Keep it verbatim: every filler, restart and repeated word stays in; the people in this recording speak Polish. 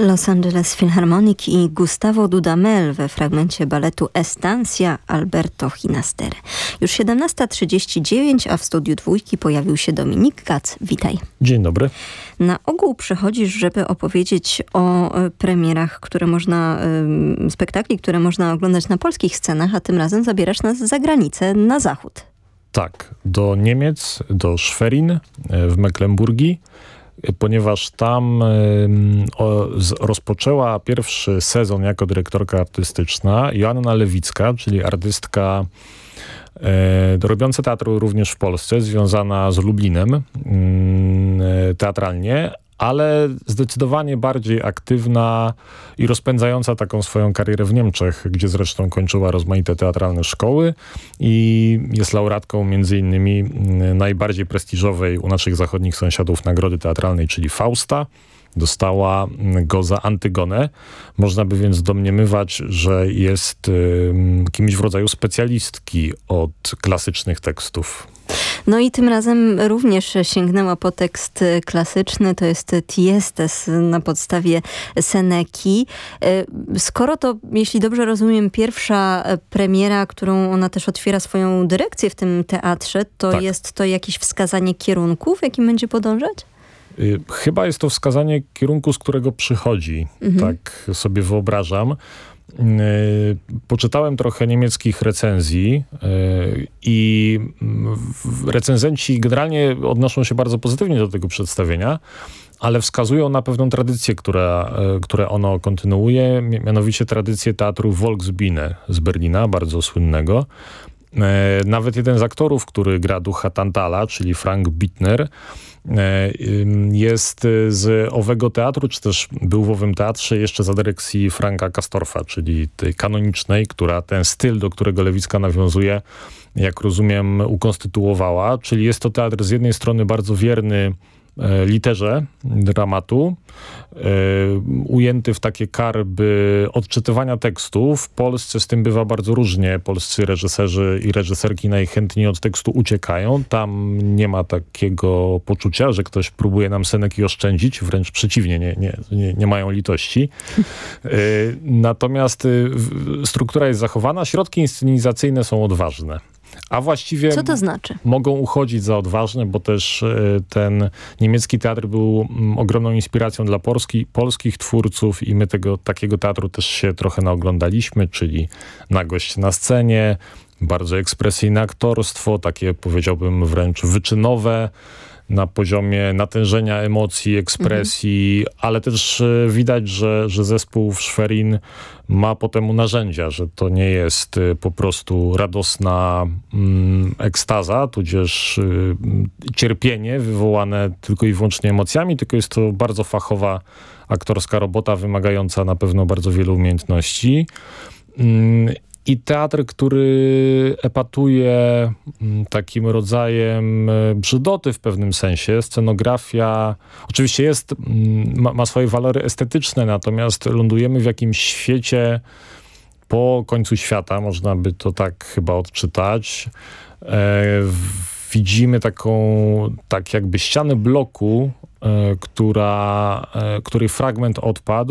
Los Angeles Philharmonic i Gustavo Dudamel we fragmencie baletu Estancia Alberto Ginastera. Już siedemnasta trzydzieści dziewięć, a w studiu Dwójki pojawił się Dominik Gac. Witaj. Dzień dobry. Na ogół przychodzisz, żeby opowiedzieć o premierach, które można, spektakli, które można oglądać na polskich scenach, a tym razem zabierasz nas za granicę, na zachód. Tak, do Niemiec, do Schwerin w Mecklenburgii, ponieważ tam o, z, rozpoczęła pierwszy sezon jako dyrektorka artystyczna Joanna Lewicka, czyli artystka e, robiąca teatr również w Polsce, związana z Lublinem e, teatralnie, ale zdecydowanie bardziej aktywna i rozpędzająca taką swoją karierę w Niemczech, gdzie zresztą kończyła rozmaite teatralne szkoły i jest laureatką między innymi najbardziej prestiżowej u naszych zachodnich sąsiadów nagrody teatralnej, czyli Fausta. Dostała go za Antygonę. Można by więc domniemywać, że jest y, kimś w rodzaju specjalistki od klasycznych tekstów. No i tym razem również sięgnęła po tekst klasyczny, to jest Tiestes na podstawie Seneki. Skoro to, jeśli dobrze rozumiem, pierwsza premiera, którą ona też otwiera swoją dyrekcję w tym teatrze, to tak. Jest to jakieś wskazanie kierunku, w jakim będzie podążać? Chyba jest to wskazanie kierunku, z którego przychodzi, mhm. tak sobie wyobrażam. Poczytałem trochę niemieckich recenzji i recenzenci generalnie odnoszą się bardzo pozytywnie do tego przedstawienia, ale wskazują na pewną tradycję, która, które ono kontynuuje, mianowicie tradycję teatru Volksbühne z Berlina, bardzo słynnego. Nawet jeden z aktorów, który gra ducha Tantala, czyli Frank Bittner, jest z owego teatru, czy też był w owym teatrze jeszcze za dyrekcji Franka Kastorfa, czyli tej kanonicznej, która ten styl, do którego Lewicka nawiązuje, jak rozumiem, ukonstytuowała. Czyli jest to teatr z jednej strony bardzo wierny literze dramatu, e, ujęty w takie karby odczytywania tekstów. W Polsce z tym bywa bardzo różnie. Polscy reżyserzy i reżyserki najchętniej od tekstu uciekają. Tam nie ma takiego poczucia, że ktoś próbuje nam Seneki oszczędzić. Wręcz przeciwnie, nie, nie, nie, nie mają litości. E, natomiast e, struktura jest zachowana. Środki inscenizacyjne są odważne. A właściwie co to znaczy? Mogą uchodzić za odważne, bo też ten niemiecki teatr był ogromną inspiracją dla Polski, polskich twórców i my tego takiego teatru też się trochę naoglądaliśmy, czyli Nagość na scenie, bardzo ekspresyjne aktorstwo, takie powiedziałbym wręcz wyczynowe, na poziomie natężenia emocji, ekspresji, mhm. ale też widać, że, że zespół w Schwerin ma po temu narzędzia, że to nie jest po prostu radosna mm, ekstaza, tudzież y, cierpienie wywołane tylko i wyłącznie emocjami, tylko jest to bardzo fachowa aktorska robota, wymagająca na pewno bardzo wielu umiejętności. Mm, I teatr, który epatuje takim rodzajem brzydoty w pewnym sensie. Scenografia oczywiście jest, ma, ma swoje walory estetyczne, natomiast lądujemy w jakimś świecie po końcu świata, można by to tak chyba odczytać. E, widzimy taką, tak jakby ścianę bloku, e, która, e, której fragment odpadł.